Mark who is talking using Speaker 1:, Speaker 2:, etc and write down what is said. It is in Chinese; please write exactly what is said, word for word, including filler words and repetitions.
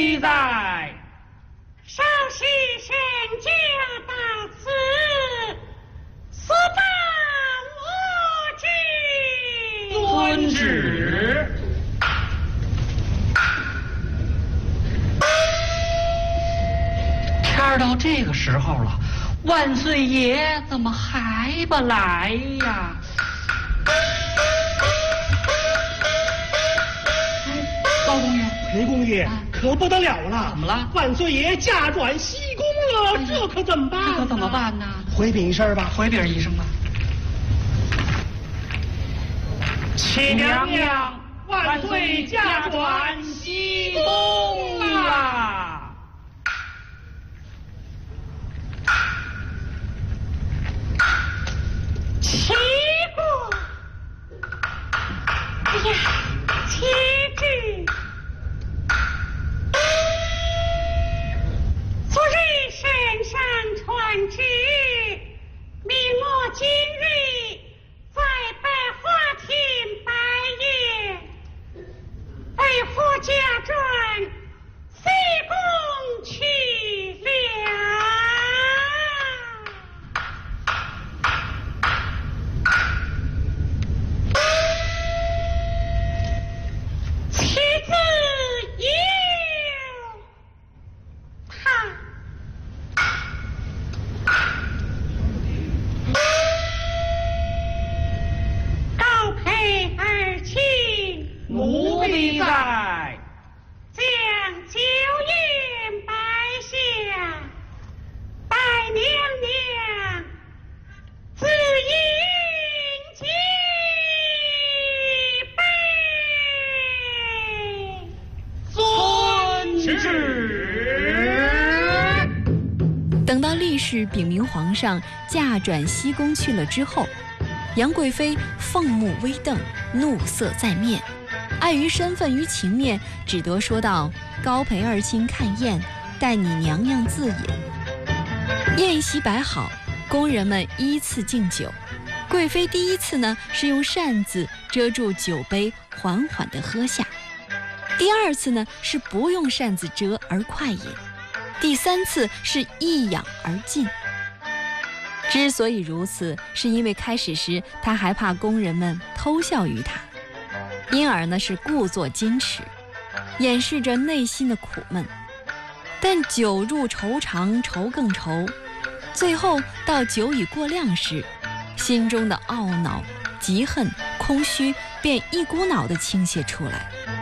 Speaker 1: 必在。
Speaker 2: 少时身家到此，所当我知。
Speaker 1: 遵旨。天儿到这个时候了，万岁爷怎么还不来呀？高公爷，
Speaker 3: 裴公爷，
Speaker 1: 啊、
Speaker 3: 可不得了了！
Speaker 1: 怎么了？
Speaker 3: 万岁爷驾转西宫了，哎、这可怎么办？
Speaker 1: 这可怎么办呢？
Speaker 3: 回禀一声吧，
Speaker 1: 回禀一声吧。
Speaker 3: 启娘娘，万岁驾转西宫啦！
Speaker 2: 起过，哎呀，且知。昨日圣上传旨，命我今日在百花亭拜宴，为何驾转西宫去了？妻子有他。高配儿亲，
Speaker 1: 奴婢在。
Speaker 2: 将酒宴摆下，待娘娘自饮几杯。
Speaker 1: 遵旨。
Speaker 4: 等到立誓禀明皇上驾转西宫去了之后，杨贵妃凤目微瞪，怒色在面，碍于身份与情面，只得说道：高陪二亲看宴，待你娘娘自饮。宴席摆好，宫人们依次敬酒。贵妃第一次呢是用扇子遮住酒杯，缓缓地喝下；第二次呢是不用扇子遮而快饮；第三次是一仰而尽。之所以如此，是因为开始时他还怕宫人们偷笑于他，因而呢是故作矜持，掩饰着内心的苦闷。但酒入愁肠，愁更愁，最后到酒已过量时，心中的懊恼、嫉恨、空虚便一股脑地倾泻出来。